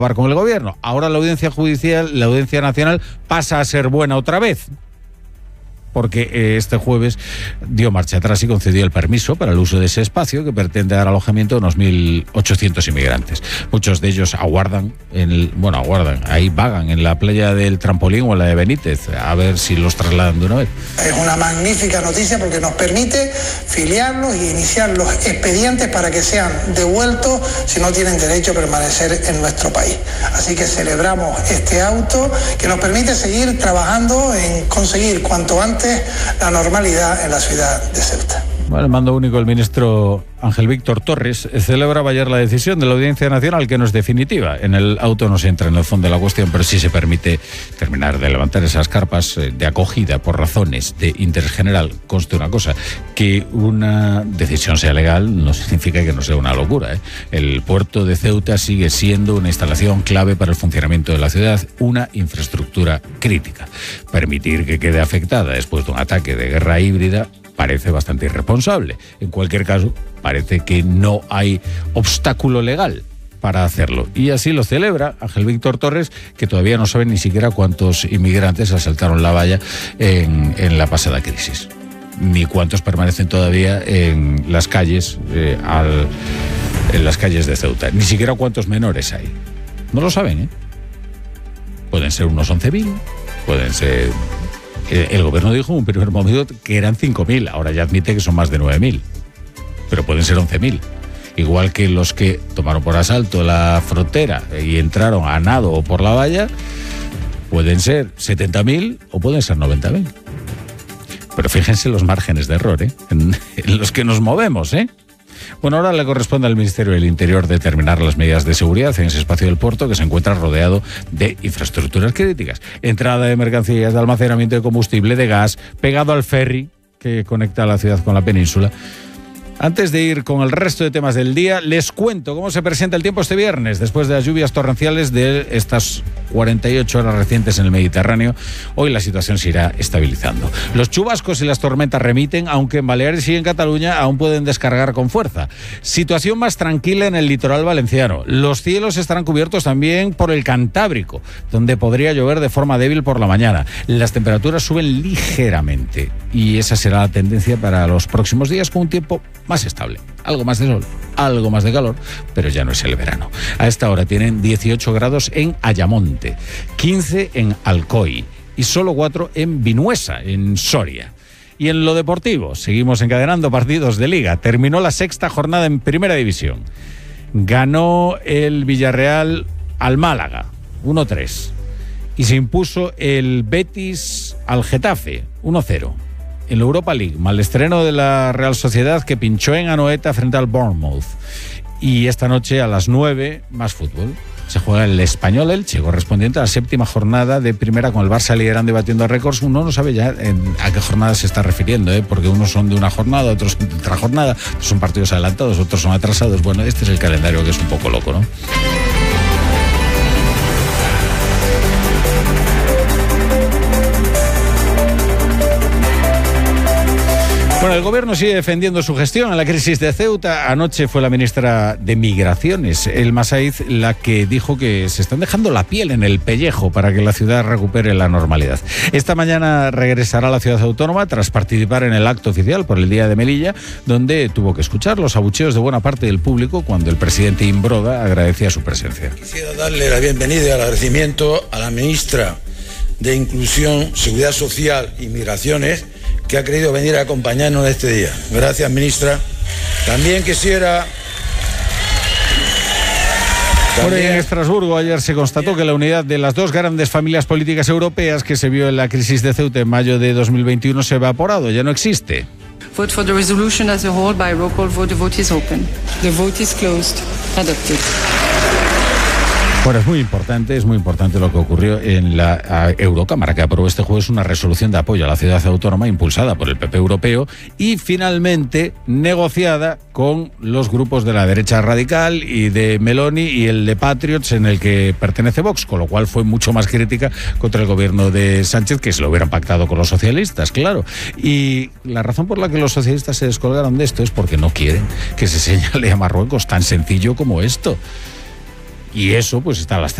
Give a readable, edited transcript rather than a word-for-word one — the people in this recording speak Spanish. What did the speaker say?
con el gobierno. Ahora la audiencia judicial, la audiencia nacional, pasa a ser buena otra vez, porque este jueves dio marcha atrás y concedió el permiso para el uso de ese espacio que pretende dar alojamiento a unos 1.800 inmigrantes. Muchos de ellos aguardan, ahí vagan en la playa del Trampolín o en la de Benítez, a ver si los trasladan de una vez. Es una magnífica noticia porque nos permite filiarlos y iniciar los expedientes para que sean devueltos si no tienen derecho a permanecer en nuestro país. Así que celebramos este auto que nos permite seguir trabajando en conseguir cuanto antes la normalidad en la ciudad de Ceuta. Bueno, el mando único, el ministro Ángel Víctor Torres, celebraba ayer la decisión de la Audiencia Nacional, que no es definitiva. En el auto no se entra en el fondo de la cuestión, pero sí se permite terminar de levantar esas carpas de acogida por razones de interés general. Conste una cosa, que una decisión sea legal no significa que no sea una locura, ¿eh? El puerto de Ceuta sigue siendo una instalación clave para el funcionamiento de la ciudad, una infraestructura crítica. Permitir que quede afectada después de un ataque de guerra híbrida parece bastante irresponsable. En cualquier caso, parece que no hay obstáculo legal para hacerlo. Y así lo celebra Ángel Víctor Torres, que todavía no sabe ni siquiera cuántos inmigrantes asaltaron la valla en la pasada crisis, ni cuántos permanecen todavía en las calles, en las calles de Ceuta. Ni siquiera cuántos menores hay. No lo saben, ¿eh? Pueden ser unos 11.000, pueden ser... El gobierno dijo en un primer momento que eran 5.000, ahora ya admite que son más de 9.000, pero pueden ser 11.000. Igual que los que tomaron por asalto la frontera y entraron a nado o por la valla, pueden ser 70.000 o pueden ser 90.000. Pero fíjense los márgenes de error, en los que nos movemos, ¿eh? Bueno, ahora le corresponde al Ministerio del Interior determinar las medidas de seguridad en ese espacio del puerto que se encuentra rodeado de infraestructuras críticas. Entrada de mercancías, de almacenamiento de combustible, de gas, pegado al ferry que conecta a la ciudad con la península. Antes de ir con el resto de temas del día, les cuento cómo se presenta el tiempo este viernes, después de las lluvias torrenciales de estas 48 horas recientes en el Mediterráneo. Hoy la situación se irá estabilizando. Los chubascos y las tormentas remiten, aunque en Baleares y en Cataluña aún pueden descargar con fuerza. Situación más tranquila en el litoral valenciano. Los cielos estarán cubiertos también por el Cantábrico, donde podría llover de forma débil por la mañana. Las temperaturas suben ligeramente y esa será la tendencia para los próximos días, con un tiempo más estable. Algo más de sol, algo más de calor, pero ya no es el verano. A esta hora tienen 18 grados en Ayamonte, 15 en Alcoy y solo 4 en Vinuesa, en Soria. Y en lo deportivo, seguimos encadenando partidos de Liga. Terminó la sexta jornada en Primera División. Ganó el Villarreal al Málaga, 1-3. Y se impuso el Betis al Getafe, 1-0. En la Europa League, mal estreno de la Real Sociedad, que pinchó en Anoeta frente al Bournemouth. Y esta noche a las 9, más fútbol. Se juega el Español Elche, correspondiente a la séptima jornada de Primera, con el Barça liderando y batiendo récords. Uno no sabe ya a qué jornada se está refiriendo, porque unos son de una jornada, otros de otra jornada, otros son partidos adelantados, otros son atrasados. Bueno, este es el calendario, que es un poco loco, ¿no? Bueno, el gobierno sigue defendiendo su gestión en la crisis de Ceuta. Anoche fue la ministra de Migraciones, Elma Saiz, la que dijo que se están dejando la piel en el pellejo para que la ciudad recupere la normalidad. Esta mañana regresará a la ciudad autónoma tras participar en el acto oficial por el Día de Melilla, donde tuvo que escuchar los abucheos de buena parte del público cuando el presidente Imbroda agradecía su presencia. Quisiera darle la bienvenida y el agradecimiento a la ministra de Inclusión, Seguridad Social y Migraciones, que ha querido venir a acompañarnos este día. Gracias, ministra. También quisiera... Bueno, en Estrasburgo ayer se constató que la unidad de las dos grandes familias políticas europeas que se vio en la crisis de Ceuta en mayo de 2021 se ha evaporado, ya no existe. Vote for the resolution as a whole by roll call vote. The vote is open. The vote is closed. Adopted. Bueno, es muy importante lo que ocurrió en la Eurocámara, que aprobó este jueves una resolución de apoyo a la ciudad autónoma impulsada por el PP europeo y finalmente negociada con los grupos de la derecha radical y de Meloni y el de Patriots, en el que pertenece Vox, con lo cual fue mucho más crítica contra el gobierno de Sánchez, que se lo hubieran pactado con los socialistas, claro. Y la razón por la que los socialistas se descolgaron de esto es porque no quieren que se señale a Marruecos, tan sencillo como esto. Y eso pues está